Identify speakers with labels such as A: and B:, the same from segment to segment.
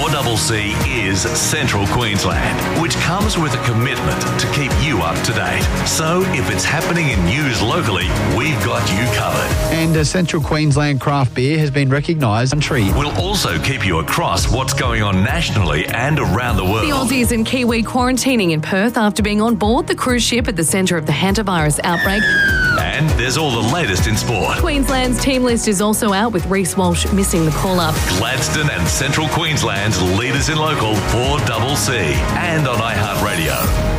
A: 4CC is Central Queensland, which comes with a commitment to keep you up to date. So if it's happening in news locally, we've got you covered.
B: And Central Queensland craft beer has been recognised country.
A: We'll also keep you across what's going on nationally and around the world.
C: The Aussies and Kiwi quarantining in Perth after being on board the cruise ship at the centre of the hantavirus outbreak.
A: And there's all the latest in sport.
C: Queensland's team list is also out with Reece Walsh missing the call-up.
A: Gladstone and Central Queensland's leaders in local 4CC and on iHeartRadio.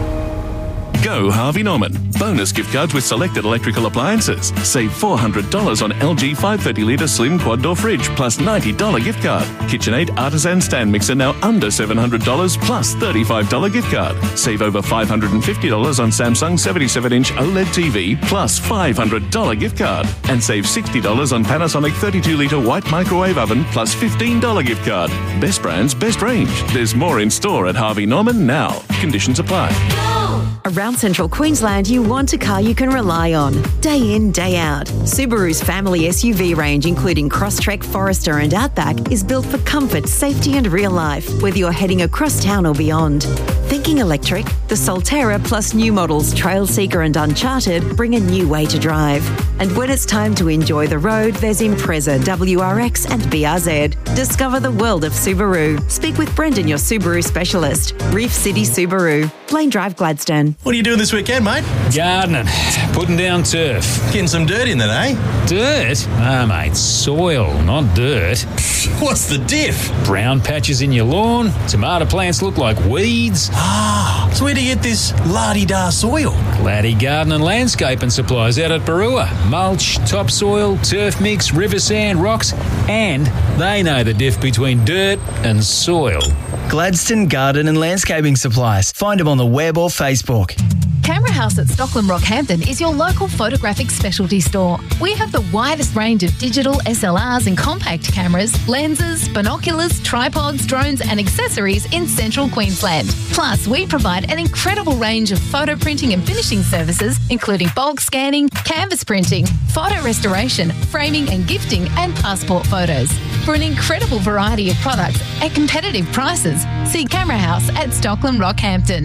D: Go Harvey Norman. Bonus gift cards with selected electrical appliances. Save $400 on LG 530 litre slim quad door fridge plus $90 gift card. KitchenAid artisan stand mixer now under $700 plus $35 gift card. Save over $550 on Samsung 77-inch OLED TV plus $500 gift card. And save $60 on Panasonic 32 litre white microwave oven plus $15 gift card. Best brands, best range. There's more in store at Harvey Norman now. Conditions apply.
E: Around Central Queensland, you want a car you can rely on. Day in, day out. Subaru's family SUV range, including Crosstrek, Forester and Outback, is built for comfort, safety and real life, whether you're heading across town or beyond. Thinking electric? The Solterra plus new models Trailseeker and Uncharted bring a new way to drive. And when it's time to enjoy the road, there's Impreza, WRX and BRZ. Discover the world of Subaru. Speak with Brendan, your Subaru specialist. Reef City Subaru. Lane Drive, Gladstone.
F: What are you doing this weekend, mate?
G: Gardening. Putting down turf.
F: Getting some dirt in then, eh?
G: Dirt? Ah, mate, soil, not dirt.
F: What's the diff?
G: Brown patches in your lawn. Tomato plants look like weeds.
F: Ah, so where do you get this la-di-da soil?
G: Laddie Garden and Landscaping Supplies out at Barua. Mulch, topsoil, turf mix, river sand, rocks, and they know the diff between dirt and soil.
H: Gladstone Garden and Landscaping Supplies. Find them on the web or Facebook.
I: Camera House at Stockland Rockhampton is your local photographic specialty store. We have the widest range of digital SLRs and compact cameras, lenses, binoculars, tripods, drones and accessories in central Queensland. Plus, we provide an incredible range of photo printing and finishing services, including bulk scanning, canvas printing, photo restoration, framing and gifting, and passport photos. For an incredible variety of products at competitive prices, see Camera House at Stockland Rockhampton.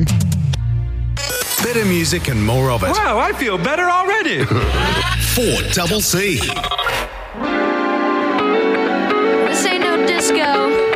J: Better music and more of it.
K: Wow, I feel better already.
J: 4CC.
C: This ain't no disco.